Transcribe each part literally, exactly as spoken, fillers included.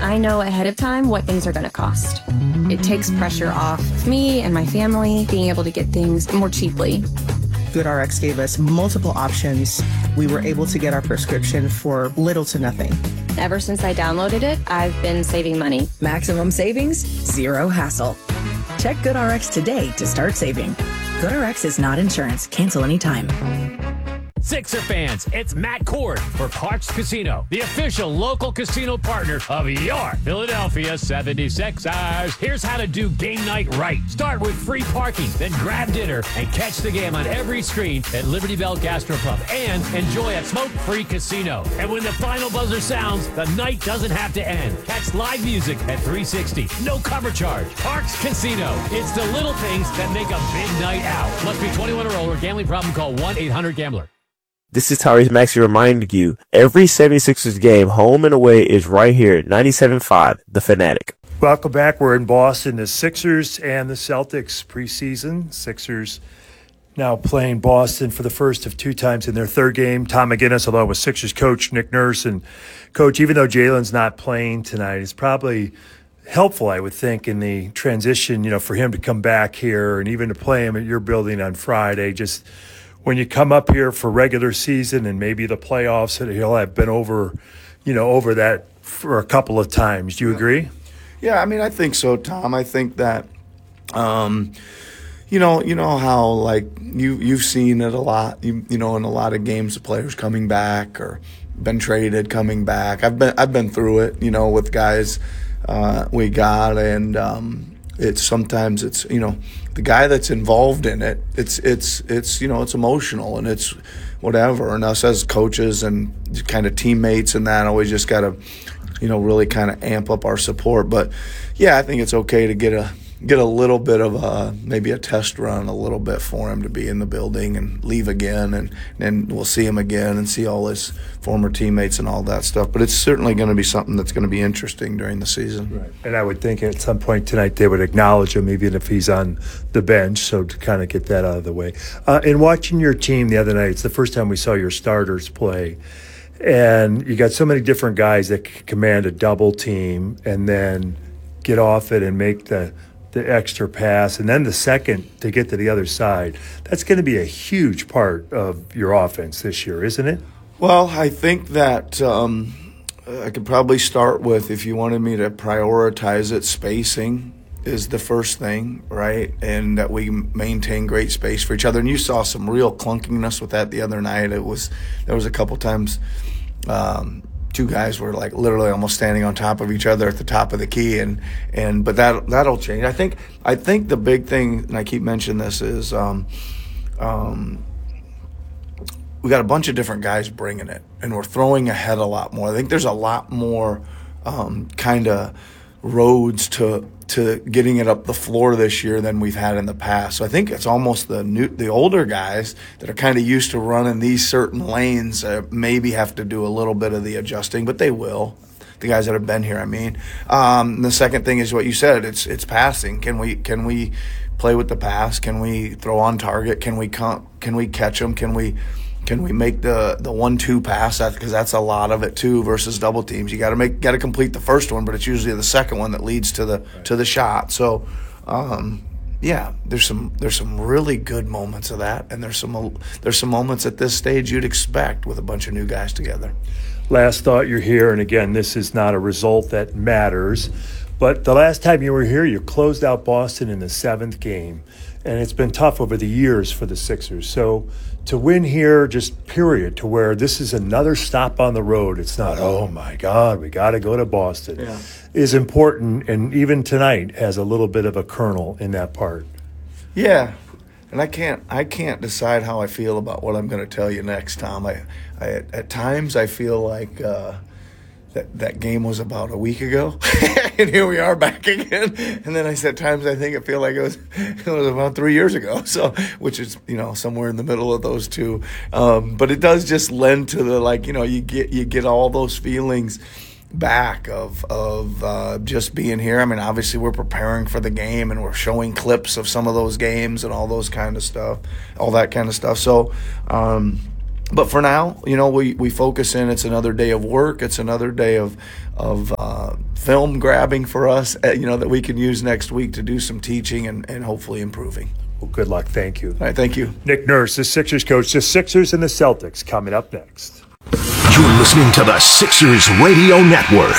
I know ahead of time what things are going to cost. It takes pressure off me and my family, being able to get things more cheaply. GoodRx gave us multiple options. We were able to get our prescription for little to nothing. Ever since I downloaded it, I've been saving money. Maximum savings, zero hassle. Check GoodRx today to start saving. GoodRx is not insurance. Cancel anytime. Sixer fans, it's Matt Cord for Parx Casino, the official local casino partner of your Philadelphia seventy-sixers. Here's how to do game night right. Start with free parking, then grab dinner and catch the game on every screen at Liberty Bell Gastropub and enjoy a smoke-free casino. And when the final buzzer sounds, the night doesn't have to end. Catch live music at three sixty. No cover charge. Parx Casino. It's the little things that make a big night out. Must be twenty-one or older. Gambling problem? Call one eight hundred gambler. This is Tyrese Maxey reminding you, every seventy-sixers game, home and away, is right here at ninety-seven point five, The Fanatic. Welcome back. We're in Boston. The Sixers and the Celtics preseason. Sixers now playing Boston for the first of two times in their third game. Tom McGinnis, along with Sixers coach Nick Nurse. And, Coach, even though Jalen's not playing tonight, it's probably helpful, I would think, in the transition, you know, for him to come back here and even to play him at your building on Friday. Just when you come up here for regular season and maybe the playoffs, he'll have been over, you know, over that for a couple of times. Do you agree? Yeah, I mean, I think so, Tom. I think that, um, you know, you know how like you you've seen it a lot. You you know, in a lot of games, the players coming back or been traded, coming back. I've been I've been through it, you know, with guys uh, we got, and um, it's sometimes it's you know. The guy that's involved in it, it's it's it's you know it's emotional and it's whatever. And us as coaches and kind of teammates and that, always just got to, you know, really kind of amp up our support. But yeah, I think it's okay to get a get a little bit of a maybe a test run, a little bit for him to be in the building and leave again, and then we'll see him again and see all his former teammates and all that stuff. But it's certainly going to be something that's going to be interesting during the season. Right. And I would think at some point tonight they would acknowledge him, even if he's on the bench, so to kind of get that out of the way. Uh, in watching your team the other night, it's the first time we saw your starters play. And you got so many different guys that can command a double team and then get off it and make the the extra pass, and then the second to get to the other side. That's going to be a huge part of your offense this year, isn't it? Well, I think that um, I could probably start with, if you wanted me to prioritize it, spacing is the first thing, right? And that we maintain great space for each other. And you saw some real clunkiness with that the other night. It was there was a couple times um, two guys were like literally almost standing on top of each other at the top of the key, and and but that that'll change. I think I think the big thing, and I keep mentioning this, is um, um, we got a bunch of different guys bringing it, and we're throwing ahead a lot more. I think there's a lot more um, kind of roads to to getting it up the floor this year than we've had in the past. So I think it's almost the new, the older guys that are kind of used to running these certain lanes uh, maybe have to do a little bit of the adjusting, but they will. The guys that have been here, I mean. Um, the second thing is what you said. It's it's passing. Can we can we play with the pass? Can we throw on target? Can we come, can we catch them? Can we Can we make the the one two pass? Because that's a lot of it too. Versus double teams, you got to make got to complete the first one, but it's usually the second one that leads to the right. to the shot. So, um, yeah, there's some there's some really good moments of that, and there's some there's some moments at this stage you'd expect with a bunch of new guys together. Last thought, you're here, and again, this is not a result that matters, but the last time you were here, you closed out Boston in the seventh game, and it's been tough over the years for the Sixers. So to win here, just period, to where this is another stop on the road, it's not, oh my God, we got to go to Boston, yeah. is important, and even tonight has a little bit of a kernel in that part. Yeah, and I can't I can't decide how I feel about what I'm going to tell you next, Tom. I, I at times I feel like uh, that that game was about a week ago, and here we are back again. And then I said times I think I feel like it was it was about three years ago. So, which is you know somewhere in the middle of those two. Um, but it does just lend to the like you know you get you get all those feelings back of of uh, just being here. I mean, obviously we're preparing for the game and we're showing clips of some of those games and all those kind of stuff, all that kind of stuff. So. Um, but for now, you know, we, we focus in. It's another day of work. It's another day of of uh, film grabbing for us, uh, you know, that we can use next week to do some teaching and, and hopefully improving. Well, good luck. Thank you. All right, thank you. Nick Nurse, the Sixers coach. The Sixers and the Celtics coming up next. You're listening to the Sixers Radio Network.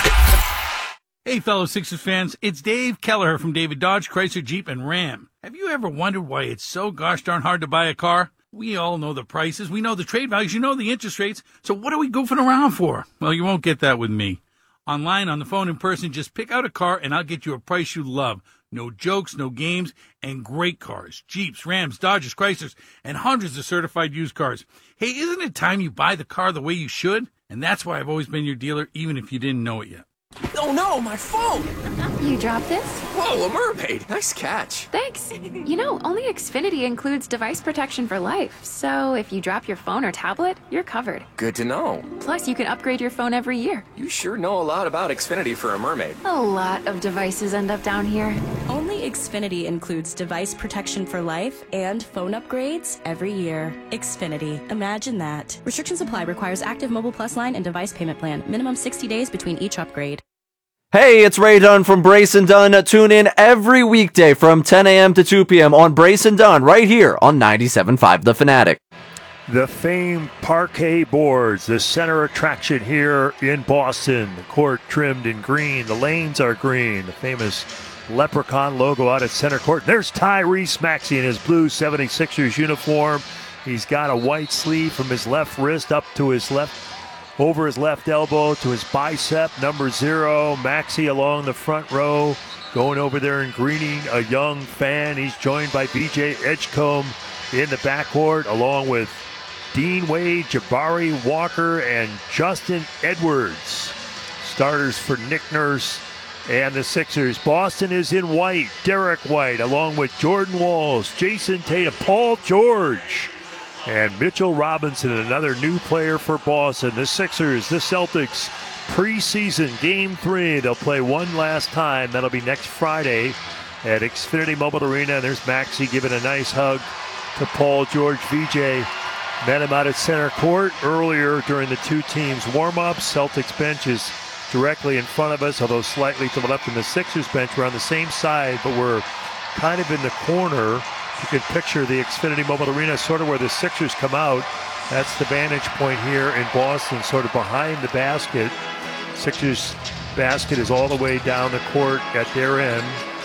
Hey, fellow Sixers fans, it's Dave Kelleher from David Dodge, Chrysler, Jeep, and Ram. Have you ever wondered why it's so gosh darn hard to buy a car? We all know the prices, we know the trade values, you know the interest rates, so what are we goofing around for? Well, you won't get that with me. Online, on the phone, in person, just pick out a car and I'll get you a price you love. No jokes, no games, and great cars. Jeeps, Rams, Dodges, Chryslers, and hundreds of certified used cars. Hey, isn't it time you buy the car the way you should? And that's why I've always been your dealer, even if you didn't know it yet. Oh no, my phone! You dropped this? Whoa, a mermaid! Nice catch. Thanks. You know, only Xfinity includes device protection for life, so if you drop your phone or tablet, you're covered. Good to know. Plus, you can upgrade your phone every year. You sure know a lot about Xfinity for a mermaid. A lot of devices end up down here. Only Xfinity includes device protection for life and phone upgrades every year. Xfinity. Imagine that. Restrictions apply. Requires active Mobile Plus line and device payment plan. Minimum sixty days between each upgrade. Hey, it's Ray Dunn from Brace and Dunn. Tune in every weekday from ten a.m. to two p.m. on Brace and Dunn right here on ninety-seven point five The Fanatic. The famed parquet boards, the center attraction here in Boston. The court trimmed in green. The lanes are green. The famous leprechaun logo out at center court. There's Tyrese Maxey in his blue seventy-sixers uniform. He's got a white sleeve from his left wrist up to his left over his left elbow to his bicep, number zero. Maxey along the front row, going over there and greeting a young fan. He's joined by V J Edgecombe in the backcourt, along with Dean Wade, Jabari Walker, and Justin Edwards. Starters for Nick Nurse and the Sixers. Boston is in white. Derek White, along with Jordan Walls, Jason Tatum, Paul George, and Mitchell Robinson, another new player for Boston. The Sixers, the Celtics, preseason game three. They'll play one last time. That'll be next Friday at Xfinity Mobile Arena. And there's Maxey giving a nice hug to Paul George. V J met him out at center court earlier during the two teams' warm-ups. Celtics bench is directly in front of us, although slightly to the left. In the Sixers bench, we're on the same side, but we're kind of in the corner. You can picture the Xfinity Mobile Arena sort of where the Sixers come out. That's the vantage point here in Boston, sort of behind the basket. Sixers basket is all the way down the court at their end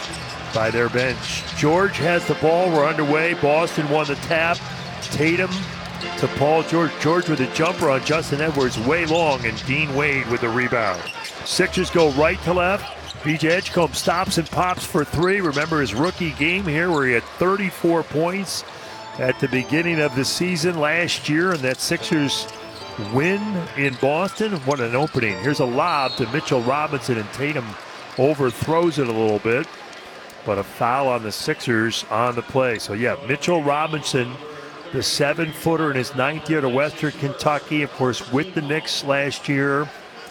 by their bench. George has the ball. We're underway. Boston won the tap. Tatum to Paul George. George with a jumper on Justin Edwards, way long, and Dean Wade with the rebound. Sixers go right to left. V J Edgecombe stops and pops for three. Remember his rookie game here where he had thirty-four points at the beginning of the season last year, and that Sixers win in Boston. What an opening. Here's a lob to Mitchell Robinson, and Tatum overthrows it a little bit, but a foul on the Sixers on the play. So yeah, Mitchell Robinson, the seven-footer in his ninth year to Western Kentucky, of course with the Knicks last year,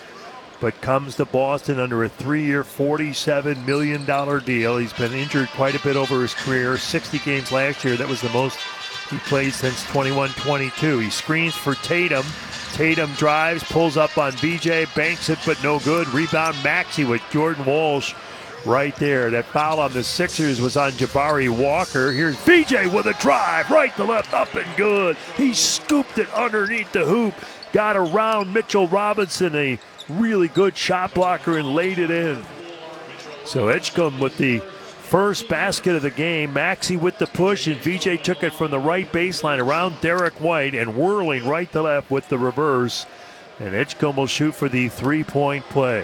but comes to Boston under a three-year, forty-seven million dollars deal. He's been injured quite a bit over his career, sixty games last year. That was the most he played since twenty-one twenty-two. He screens for Tatum. Tatum drives, pulls up on V J, banks it, but no good. Rebound Maxey with Jordan Walsh right there. That foul on the Sixers was on Jabari Walker. Here's V J with a drive, right to left, up and good. He scooped it underneath the hoop, got around Mitchell Robinson, a really good shot blocker, and laid it in. So Edgecombe with the first basket of the game. Maxey with the push, and V J took it from the right baseline around Derek White and whirling right to left with the reverse. And Edgecombe will shoot for the three-point play.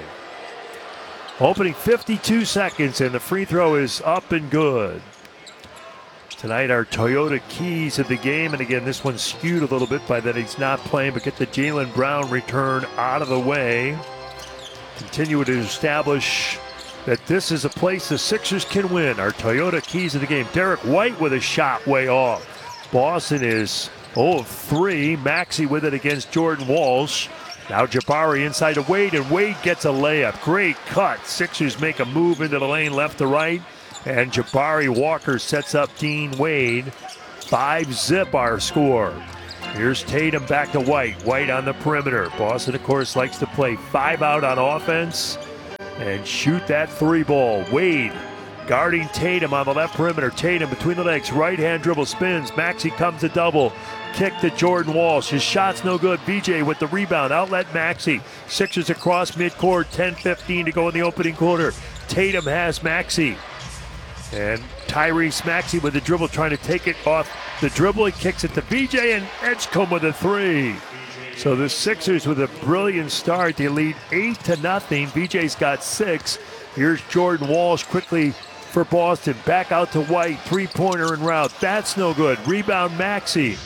Opening fifty-two seconds, and the free throw is up and good. Tonight, our Toyota keys of the game. And again, this one's skewed a little bit by that he's not playing, but get the Jaylen Brown return out of the way. Continue to establish that this is a place the Sixers can win. Our Toyota keys of the game. Derek White with a shot way off. Boston is oh of three. Maxey with it against Jordan Walsh. Now Jabari inside to Wade, and Wade gets a layup. Great cut. Sixers make a move into the lane left to right. And Jabari Walker sets up Dean Wade. Five zip our score. Here's Tatum back to White. White on the perimeter. Boston, of course, likes to play five out on offense and shoot that three ball. Wade guarding Tatum on the left perimeter. Tatum between the legs. Right hand dribble spins. Maxey comes to double. Kick to Jordan Walsh. His shot's no good. V J with the rebound. Outlet Maxey. Sixers across midcourt. ten fifteen to go in the opening quarter. Tatum has Maxey. And Tyrese Maxey with the dribble trying to take it off the dribble. He kicks it to V J and Edgecombe with a three. So the Sixers with a brilliant start. They lead eight to nothing. V J's got six. Here's Jordan Walsh quickly for Boston. Back out to White. Three-pointer en route. That's no good. Rebound Maxey.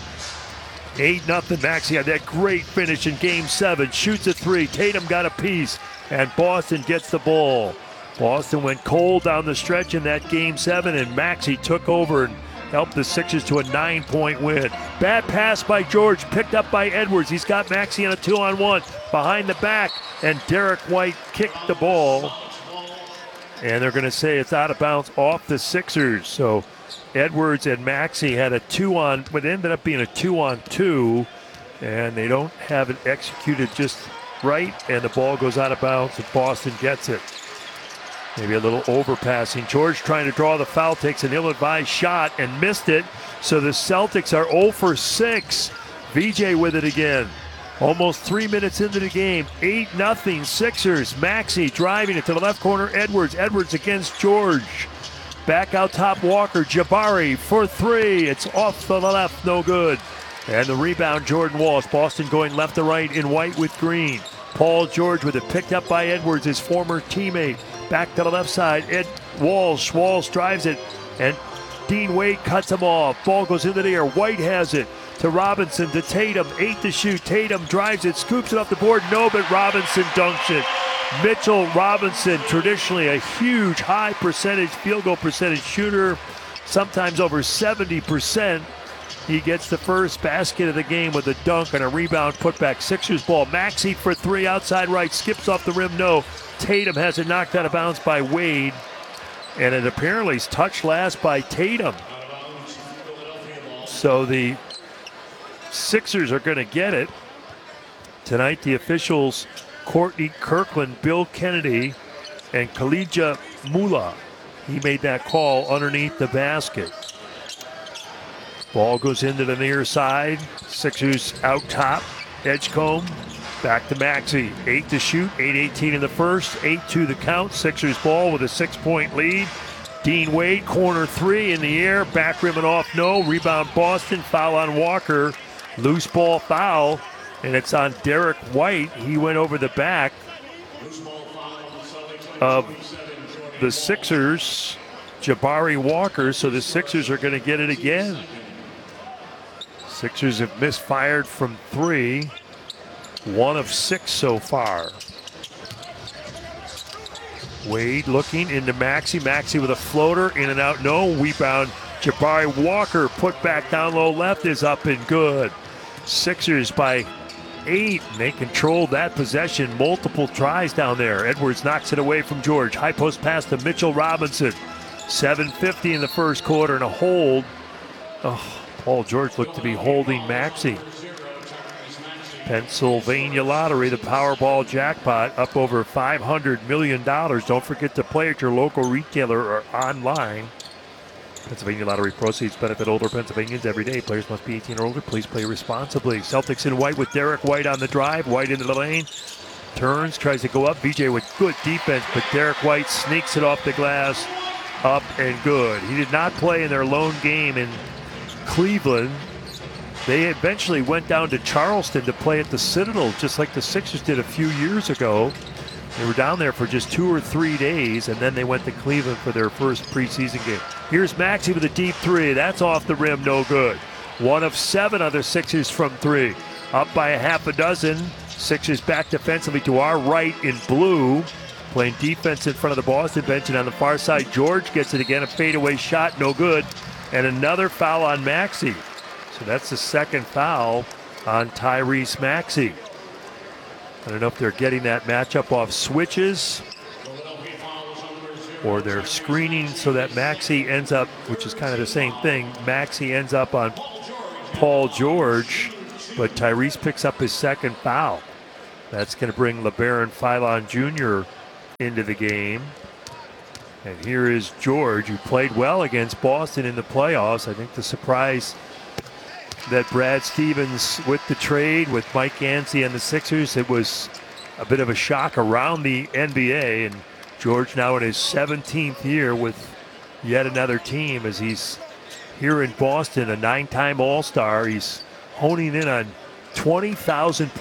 eight nothing. Maxey had that great finish in game seven. Shoots a three. Tatum got a piece. And Boston gets the ball. Boston went cold down the stretch in that game seven, and Maxey took over and helped the Sixers to a nine-point win. Bad pass by George, picked up by Edwards. He's got Maxey on a two-on-one behind the back, and Derek White kicked the ball. And they're going to say it's out of bounds off the Sixers. So Edwards and Maxey had a two-on, but it ended up being a two-on-two, and they don't have it executed just right, and the ball goes out of bounds, and Boston gets it. Maybe a little overpassing. George trying to draw the foul, takes an ill-advised shot and missed it. So the Celtics are zero for six. V J with it again. Almost three minutes into the game. eight nothing Sixers. Maxey driving it to the left corner. Edwards. Edwards against George. Back out top Walker. Jabari for three. It's off to the left. No good. And the rebound, Jordan Walsh. Boston going left to right in white with green. Paul George with it picked up by Edwards, his former teammate. Back to the left side, Ed Walsh. Walsh drives it, and Dean Wade cuts him off. Ball goes into the air. White has it to Robinson, to Tatum. Eight to shoot. Tatum drives it, scoops it off the board. No, but Robinson dunks it. Mitchell Robinson, traditionally a huge, high percentage, field goal percentage shooter, sometimes over seventy percent. He gets the first basket of the game with a dunk and a rebound putback. Sixers ball. Maxey for three outside right. Skips off the rim. No. Tatum has it knocked out of bounds by Wade. And it apparently is touched last by Tatum. So the Sixers are going to get it. Tonight the officials, Courtney Kirkland, Bill Kennedy, and Khalija Mula. He made that call underneath the basket. Ball goes into the near side. Sixers out top. Edgecombe back to Maxey. Eight to shoot. eight eighteen in the first. eight two the count. Sixers ball with a six-point lead. Dean Wade, corner three in the air. Back rim and off. No. Rebound Boston. Foul on Walker. Loose ball foul. And it's on Derek White. He went over the back of the Sixers. Jabari Walker. So the Sixers are going to get it again. Sixers have misfired from three. One of six so far. Wade looking into Maxey. Maxey with a floater. In and out. No. Rebound. Jabari Walker put back down low left is up and good. Sixers by eight. And they controlled that possession. Multiple tries down there. Edwards knocks it away from George. High post pass to Mitchell Robinson. seven fifty in the first quarter and a hold. Oh. Paul George looked to be holding Maxey. Pennsylvania Lottery, the Powerball jackpot, up over five hundred million dollars. Don't forget to play at your local retailer or online. Pennsylvania Lottery proceeds benefit older Pennsylvanians every day. Players must be eighteen or older. Please play responsibly. Celtics in white with Derek White on the drive. White into the lane. Turns, tries to go up. V J with good defense, but Derek White sneaks it off the glass. Up and good. He did not play in their lone game in Cleveland. They eventually went down to Charleston to play at the Citadel, just like the Sixers did a few years ago. They were down there for just two or three days, and then they went to Cleveland for their first preseason game. Here's Maxey with a deep three. That's off the rim, no good. One of seven other Sixers from three. Up by a half a dozen. Sixers back defensively to our right in blue. Playing defense in front of the Boston bench, and on the far side, George gets it again. A fadeaway shot, no good. And another foul on Maxey. So that's the second foul on Tyrese Maxey. I don't know if they're getting that matchup off switches or they're screening so that Maxey ends up, which is kind of the same thing, Maxey ends up on Paul George, but Tyrese picks up his second foul. That's going to bring LeBaron Philon Junior into the game. And here is George, who played well against Boston in the playoffs. I think the surprise that Brad Stevens with the trade with Mike Yancey and the Sixers, it was a bit of a shock around the N B A. And George now in his seventeenth year with yet another team as he's here in Boston, a nine-time All-Star. He's honing in on twenty thousand